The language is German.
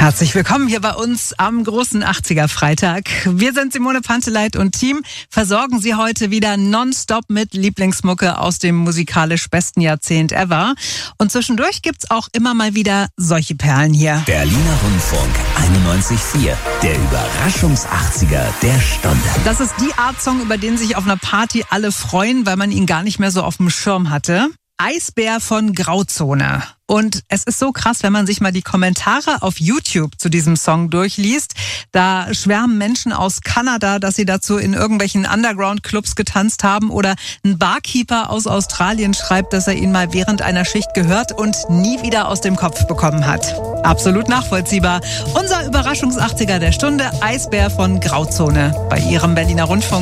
Herzlich willkommen hier bei uns am großen 80er-Freitag. Wir sind Simone Panteleit und Team, versorgen Sie heute wieder nonstop mit Lieblingsmucke aus dem musikalisch besten Jahrzehnt ever. Und zwischendurch gibt's auch immer mal wieder solche Perlen hier. Berliner Rundfunk 91.4, der Überraschungs-80er der Stunde. Das ist die Art Song, über den sich auf einer Party alle freuen, weil man ihn gar nicht mehr so auf dem Schirm hatte. Eisbär von Grauzone. Und es ist so krass, wenn man sich mal die Kommentare auf YouTube zu diesem Song durchliest. Da schwärmen Menschen aus Kanada, dass sie dazu in irgendwelchen Underground-Clubs getanzt haben. Oder ein Barkeeper aus Australien schreibt, dass er ihn mal während einer Schicht gehört und nie wieder aus dem Kopf bekommen hat. Absolut nachvollziehbar. Unser Überraschungs-80er der Stunde, Eisbär von Grauzone, bei Ihrem Berliner Rundfunk.